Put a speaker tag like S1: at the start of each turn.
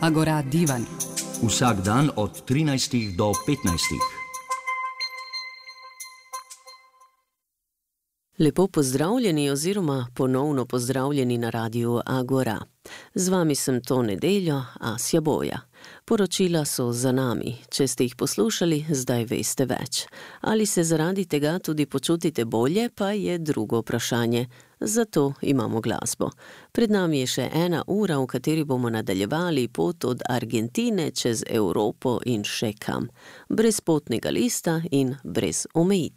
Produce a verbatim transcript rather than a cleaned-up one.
S1: Agora Divan.
S2: Vsak dan od trinajstih do petnajstih.
S3: Lepo pozdravljeni oziroma ponovno pozdravljeni na radiu Agora. Z vami sem to nedeljo, Asja Boja. Poročila so za nami. Če ste jih poslušali, zdaj veste več. Ali se zaradi tega tudi počutite bolje, pa je drugo vprašanje. Zato imamo glasbo. Pred nami je še ena ura, v kateri bomo nadaljevali pot od Argentine čez Evropo in še kam. Brez potnega lista in brez omejitev.